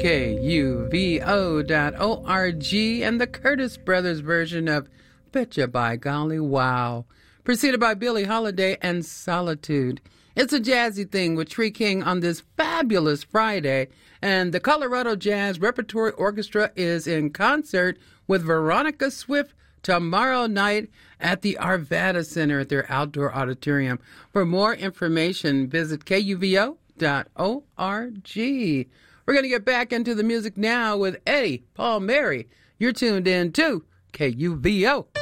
KUVO.org, and the Curtis Brothers version of Betcha by Golly Wow, preceded by Billie Holiday and Solitude. It's a jazzy thing with Tree King on this fabulous Friday, and the Colorado Jazz Repertory Orchestra is in concert with Veronica Swift tomorrow night at the Arvada Center at their outdoor auditorium. For more information, visit KUVO.org. We're going to get back into the music now with Eddie Palmieri. You're tuned in to KUVO.